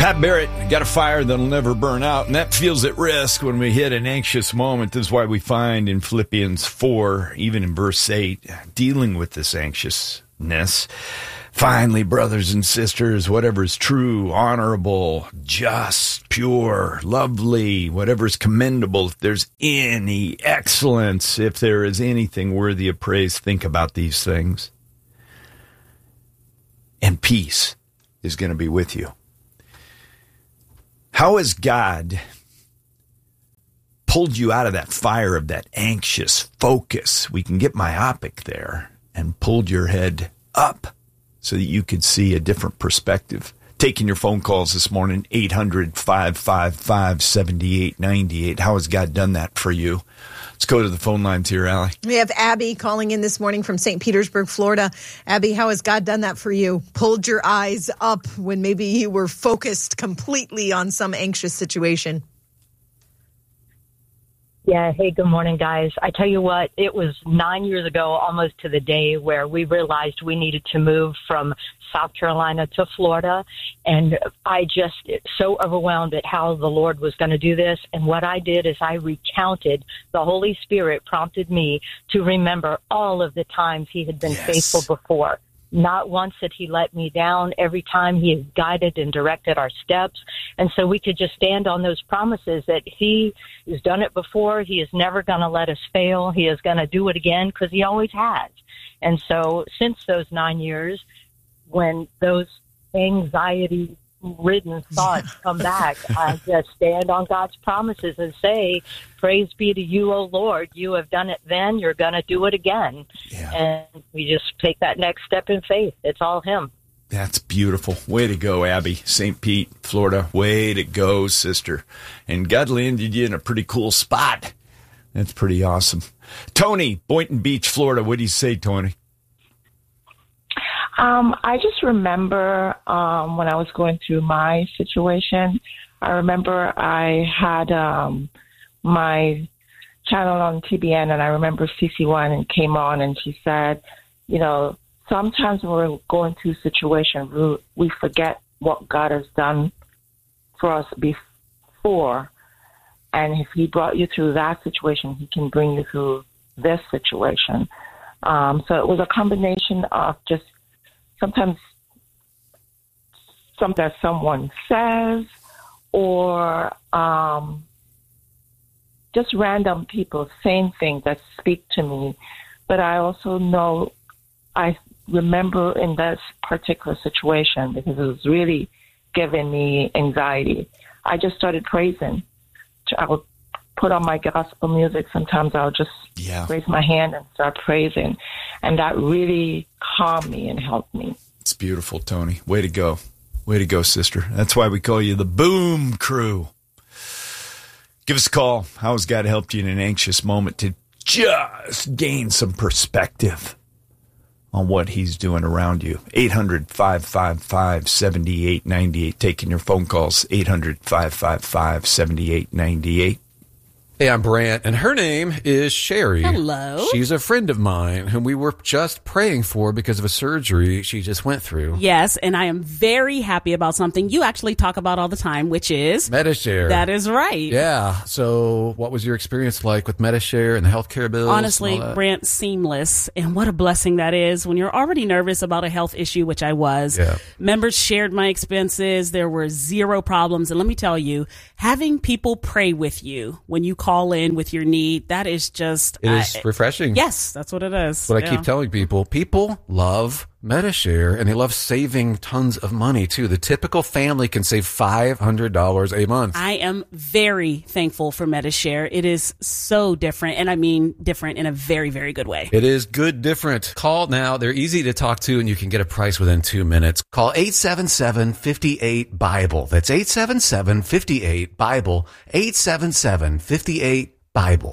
Pat Barrett, got a fire that'll never burn out, and that feels at risk when we hit an anxious moment. This is why we find in Philippians 4, even in verse 8, dealing with this anxiousness. Finally, brothers and sisters, whatever is true, honorable, just, pure, lovely, whatever is commendable, if there's any excellence, if there is anything worthy of praise, think about these things. And peace is going to be with you. How has God pulled you out of that fire of that anxious focus? We can get myopic there, and pulled your head up so that you could see a different perspective. Taking your phone calls this morning, 800-555-7898. How has God done that for you? Let's go to the phone lines here, Allie. We have Abby calling in this morning from St. Petersburg, Florida. Abby, how has God done that for you? Pulled your eyes up when maybe you were focused completely on some anxious situation. Yeah. Hey, good morning, guys. I tell you what, it was 9 years ago, almost to the day, where we realized we needed to move from South Carolina to Florida. And I just so overwhelmed at how the Lord was going to do this. And what I did is I recounted. The Holy Spirit prompted me to remember all of the times he had been faithful before. Not once did he let me down. Every time he has guided and directed our steps. And so we could just stand on those promises that he has done it before. He is never going to let us fail. He is going to do it again because he always has. And so since those 9 years, when those anxiety-ridden thoughts come back, I just stand on God's promises and say, praise be to you, O Lord. You have done it then. You're going to do it again. Yeah. And we just take that next step in faith. It's all him. That's beautiful. Way to go, Abby. St. Pete, Florida. Way to go, sister. And God landed you in a pretty cool spot. That's pretty awesome. Tony, Boynton Beach, Florida. What do you say, Tony? I just remember when I was going through my situation, I remember I had my channel on TBN, and I remember CC1 came on, and she said, you know, sometimes when we're going through situations, we forget what God has done for us before, and if he brought you through that situation, he can bring you through this situation. So it was a combination of just sometimes something that someone says, or just random people saying things that speak to me. But I also know, I remember in this particular situation, because it was really giving me anxiety, I just started praising. I would put on my gospel music. Sometimes I'll just raise my hand and start praising. And that really calmed me and helped me. It's beautiful, Tony. Way to go. Way to go, sister. That's why we call you the Boom Crew. Give us a call. How has God helped you in an anxious moment to just gain some perspective on what he's doing around you? 800-555-7898. Taking your phone calls. 800-555-7898. Hey, I'm Brant, and her name is Sherry. Hello. She's a friend of mine whom we were just praying for because of a surgery she just went through. Yes, and I am very happy about something you actually talk about all the time, which is Medi-Share. That is right. Yeah. So what was your experience like with Medi-Share and the healthcare bills? Honestly, Brant, seamless. And what a blessing that is when you're already nervous about a health issue, which I was. Yeah. Members shared my expenses. There were zero problems. And let me tell you, having people pray with you when you call in with your need, that is just... It is refreshing. Yes, that's what it is. What I keep telling people. People love Medi-Share, and they love saving tons of money, too. The typical family can save $500 a month. I am very thankful for Medi-Share. It is so different, and I mean different in a very, very good way. It is good different. Call now. They're easy to talk to, and you can get a price within 2 minutes. Call 877-58-BIBLE. That's 877-58-BIBLE. 877-58-BIBLE.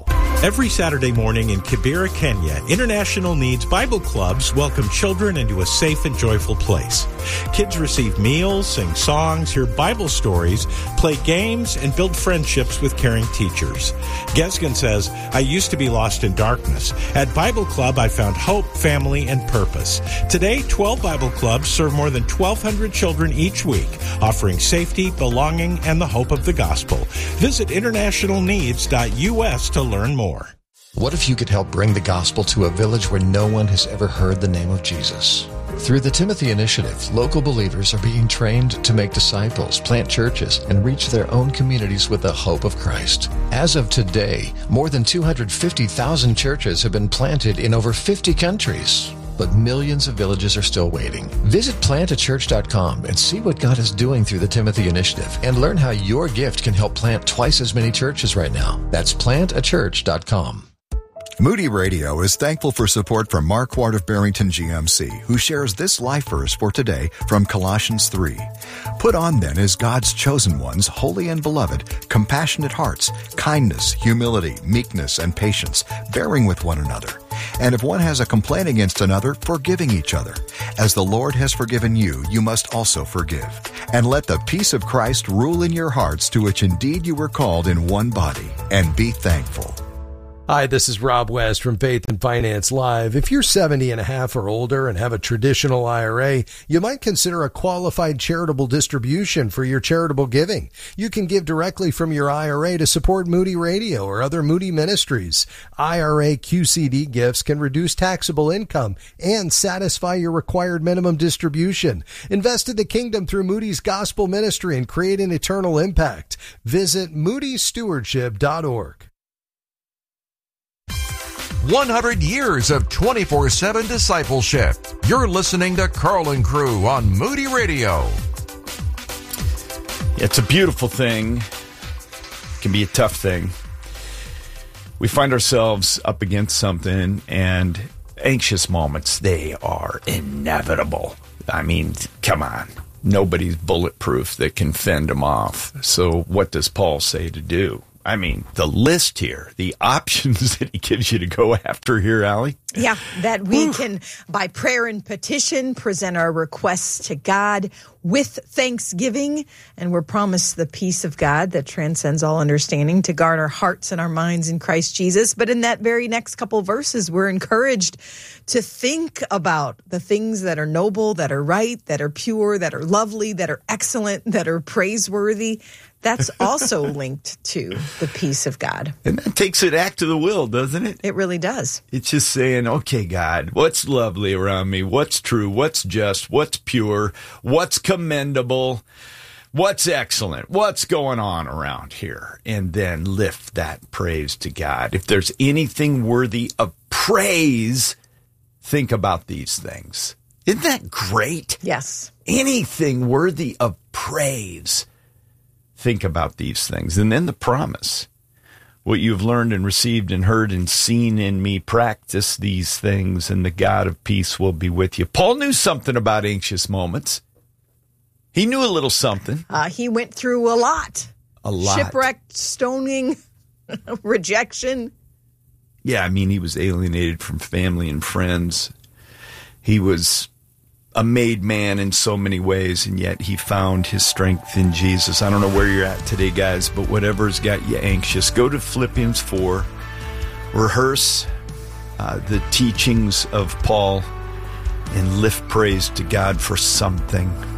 Every Saturday morning in Kibera, Kenya, International Needs Bible Clubs welcome children into a safe and joyful place. Kids receive meals, sing songs, hear Bible stories, play games, and build friendships with caring teachers. Gesgen says, I used to be lost in darkness. At Bible Club, I found hope, family, and purpose. Today, 12 Bible clubs serve more than 1,200 children each week, offering safety, belonging, and the hope of the gospel. Visit internationalneeds.us to learn more. What if you could help bring the gospel to a village where no one has ever heard the name of Jesus? Through the Timothy Initiative, local believers are being trained to make disciples, plant churches, and reach their own communities with the hope of Christ. As of today, more than 250,000 churches have been planted in over 50 countries. But millions of villages are still waiting. Visit plantachurch.com and see what God is doing through the Timothy Initiative and learn how your gift can help plant twice as many churches right now. That's plantachurch.com. Moody Radio is thankful for support from Mark Ward of Barrington GMC, who shares this life verse for today from Colossians 3. Put on then as God's chosen ones, holy and beloved, compassionate hearts, kindness, humility, meekness, and patience, bearing with one another. And if one has a complaint against another, forgiving each other. As the Lord has forgiven you, you must also forgive. And let the peace of Christ rule in your hearts, to which indeed you were called in one body, and be thankful. Hi, this is Rob West from Faith and Finance Live. If you're 70 and a half or older and have a traditional IRA, you might consider a qualified charitable distribution for your charitable giving. You can give directly from your IRA to support Moody Radio or other Moody ministries. IRA QCD gifts can reduce taxable income and satisfy your required minimum distribution. Invest in the kingdom through Moody's Gospel Ministry and create an eternal impact. Visit moodystewardship.org. 100 years of 24/7 discipleship. You're listening to Carl and Crew on Moody Radio. It's a beautiful thing. It can be a tough thing. We find ourselves up against something, and anxious moments, they are inevitable. I mean, come on. Nobody's bulletproof that can fend them off. So what does Paul say to do? I mean, the list here, the options that he gives you to go after here, Allie. Yeah, that we can, by prayer and petition, present our requests to God with thanksgiving. And we're promised the peace of God that transcends all understanding to guard our hearts and our minds in Christ Jesus. But in that very next couple verses, we're encouraged to think about the things that are noble, that are right, that are pure, that are lovely, that are excellent, that are praiseworthy. That's also linked to the peace of God. And that takes it act to the will, doesn't it? It really does. It's just saying, okay, God, what's lovely around me? What's true? What's just? What's pure? What's commendable? What's excellent? What's going on around here? And then lift that praise to God. If there's anything worthy of praise, think about these things. Isn't that great? Yes. Anything worthy of praise. Think about these things. And then the promise. What you've learned and received and heard and seen in me, practice these things, and the God of peace will be with you. Paul knew something about anxious moments. He knew a little something. He went through a lot. A lot. Shipwrecked, stoning, rejection. Yeah, I mean, he was alienated from family and friends. He was a made man in so many ways, and yet he found his strength in Jesus. I don't know where you're at today, guys, but whatever's got you anxious, go to Philippians 4, rehearse the teachings of Paul, and lift praise to God for something.